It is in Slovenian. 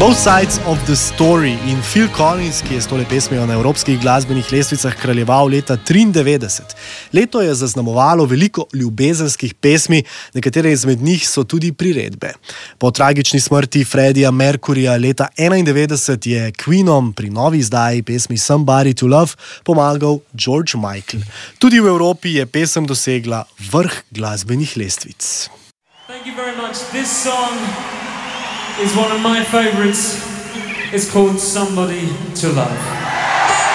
Both Sides of the Story in Phil Collins, ki je s tole pesmijo na evropskih glasbenih lestvicah kraljeval leta 1993. Leto je zaznamovalo veliko ljubezenskih pesmi, nekatere izmed njih so tudi priredbe. Po tragični smrti Freddija Mercuryja leta 1991 je Queenom pri novi izdaji pesmi Somebody to Love pomagal George Michael. Tudi v Evropi je pesem dosegla vrh glasbenih lestvic. Thank you very much. This song is one of my favorites. It's called Somebody to Love.